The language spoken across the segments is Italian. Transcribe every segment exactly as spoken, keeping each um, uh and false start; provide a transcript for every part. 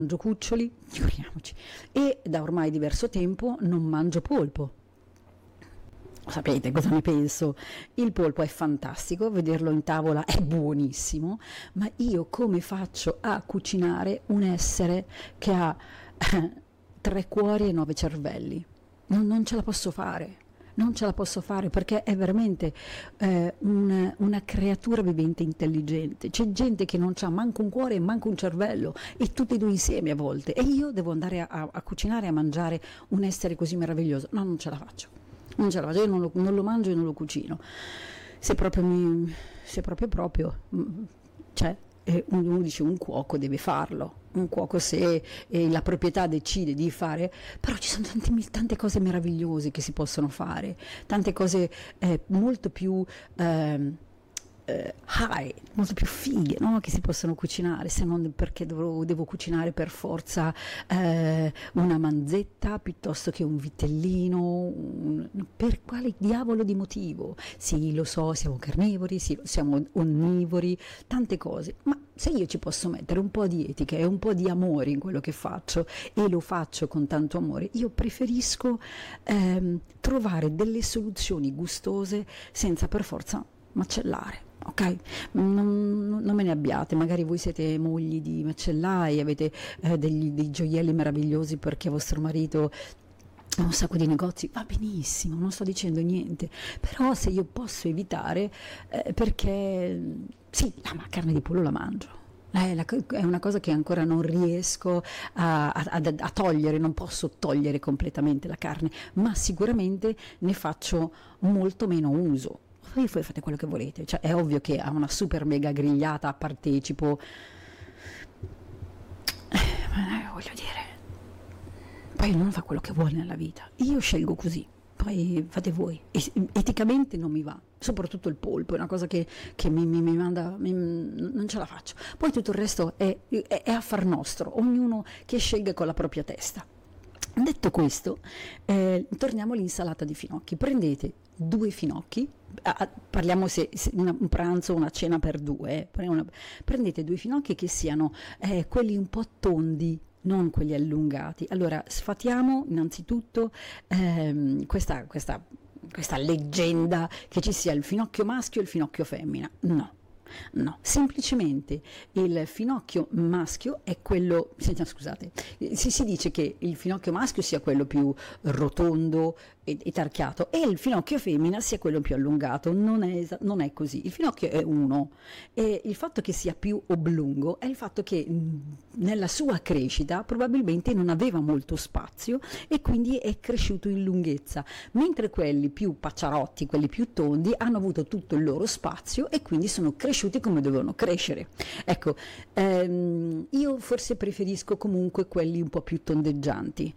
mangio cuccioli, figuriamoci, e da ormai diverso tempo non mangio polpo. Sapete cosa ne penso? Il polpo è fantastico, vederlo in tavola è buonissimo, ma io come faccio a cucinare un essere che ha tre cuori e nove cervelli? Non, non ce la posso fare. Non ce la posso fare perché è veramente eh, un, una creatura vivente intelligente. C'è gente che non ha manco un cuore e manco un cervello, e tutti e due insieme a volte, e io devo andare a, a cucinare e a mangiare un essere così meraviglioso. No, non ce la faccio, non ce la faccio, io non lo, non lo mangio e non lo cucino. Se proprio mi, se proprio proprio, cioè, eh, uno dice un cuoco deve farlo. Un cuoco, se eh, la proprietà decide di fare, però ci sono tante, tante cose meravigliose che si possono fare, tante cose eh, molto più eh, eh, high, molto più fighe, no? Che si possono cucinare, se non perché dovrò, devo cucinare per forza eh, una manzetta piuttosto che un vitellino, un, per quale diavolo di motivo? Sì, lo so, siamo carnivori, sì, siamo onnivori, tante cose, ma se io ci posso mettere un po' di etica e un po' di amore in quello che faccio, e lo faccio con tanto amore, io preferisco ehm, trovare delle soluzioni gustose senza per forza macellare. Ok, non, non me ne abbiate, magari voi siete mogli di macellai, avete eh, degli, dei gioielli meravigliosi perché vostro marito ha un sacco di negozi, va benissimo, non sto dicendo niente, però se io posso evitare, eh, perché sì, la carne di pollo la mangio. È una cosa che ancora non riesco a, a, a togliere, non posso togliere completamente la carne, ma sicuramente ne faccio molto meno uso. Poi voi fate quello che volete, cioè è ovvio che a una super mega grigliata partecipo, eh, voglio dire, poi non fa quello che vuole nella vita, io scelgo così, poi fate voi. E, eticamente non mi va, soprattutto il polpo è una cosa che, che mi, mi, mi manda, mi, non ce la faccio, poi tutto il resto è, è, è affar nostro, ognuno che scelga con la propria testa. Detto questo, eh, torniamo all'insalata di finocchi. Prendete due finocchi, ah, parliamo se, se una, un pranzo o una cena per due, eh, una, prendete due finocchi che siano eh, quelli un po' tondi, non quelli allungati. Allora sfatiamo innanzitutto ehm, questa, questa, questa leggenda che ci sia il finocchio maschio e il finocchio femmina. No. No, semplicemente il finocchio maschio è quello, scusate, si, si dice che il finocchio maschio sia quello più rotondo e, e tarchiato, e il finocchio femmina sia quello più allungato. Non è, non è così, il finocchio è uno, e il fatto che sia più oblungo è il fatto che mh, nella sua crescita probabilmente non aveva molto spazio e quindi è cresciuto in lunghezza, mentre quelli più pacciarotti, quelli più tondi, hanno avuto tutto il loro spazio e quindi sono cresciuti come dovevano crescere. Ecco, ehm, io forse preferisco comunque quelli un po' più tondeggianti,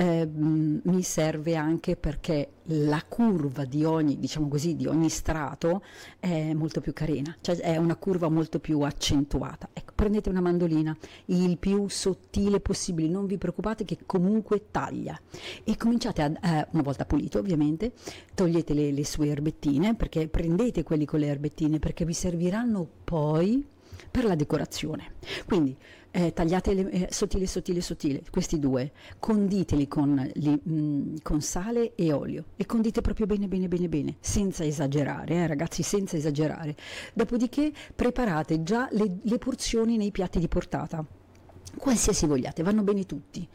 ehm, mi serve anche perché la curva di ogni, diciamo così, di ogni strato è molto più carina, cioè è una curva molto più accentuata. Ecco, prendete una mandolina il più sottile possibile, non vi preoccupate che comunque taglia, e cominciate a, eh, una volta pulito ovviamente, togliete le, le sue erbettine, perché prendete quelli con le erbettine perché vi serviranno poi per la decorazione. Quindi eh, tagliate eh, sottile sottile sottile questi due, conditeli con, li, mh, con sale e olio, e condite proprio bene bene bene bene, senza esagerare, eh, ragazzi, senza esagerare. Dopodiché preparate già le, le porzioni nei piatti di portata, qualsiasi vogliate, vanno bene tutti.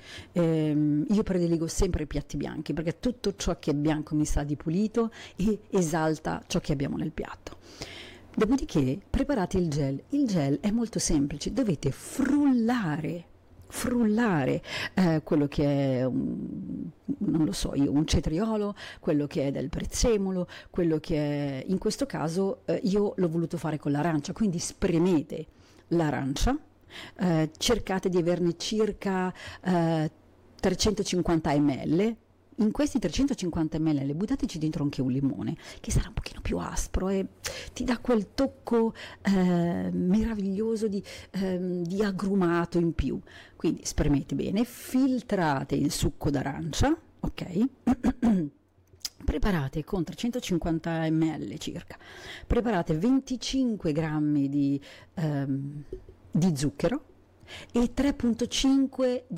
Eh, io prediligo sempre i piatti bianchi perché tutto ciò che è bianco mi sa di pulito e esalta ciò che abbiamo nel piatto. Dopodiché preparate il gel. Il gel è molto semplice, dovete frullare frullare eh, quello che è un, non lo so io, un cetriolo, quello che è del prezzemolo, quello che è, in questo caso eh, io l'ho voluto fare con l'arancia, quindi spremete l'arancia, eh, cercate di averne circa eh, trecentocinquanta millilitri. In questi trecentocinquanta millilitri buttateci dentro anche un limone, che sarà un pochino più aspro e ti dà quel tocco eh, meraviglioso di, eh, di agrumato in più. Quindi spremete bene, filtrate il succo d'arancia, ok? Preparate con trecentocinquanta millilitri circa, preparate venticinque grammi di, ehm, di zucchero, e tre virgola cinque